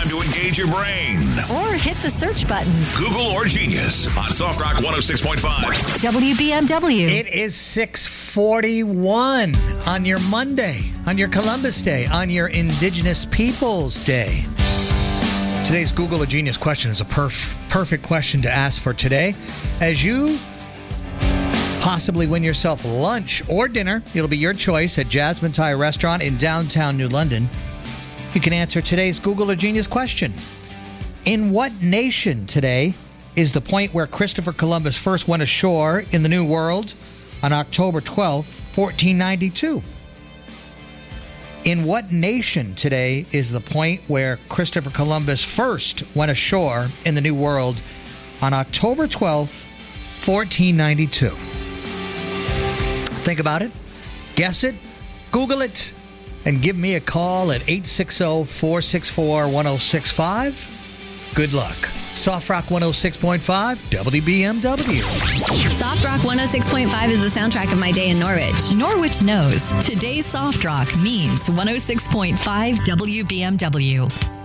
to engage your brain. Or hit the search button. Google or Genius on Soft Rock 106.5. WBMW. It is 6:41 on your Monday, on your Columbus Day, on your Indigenous Peoples Day. Today's Google or Genius question is a perfect question to ask for today. As you possibly win yourself lunch or dinner, it'll be your choice at Jasmine Thai Restaurant in downtown New London. You can answer today's Google or Genius question. In what nation today is the point where Christopher Columbus first went ashore in the New World on October 12th, 1492? In what nation today is the point where Christopher Columbus first went ashore in the New World on October 12th, 1492? Think about it, guess it, Google it, and give me a call at 860-464-1065. Good luck. Soft Rock 106.5, WBMW. Soft Rock 106.5 is the soundtrack of my day in Norwich. Norwich knows today's Soft Rock means 106.5 WBMW.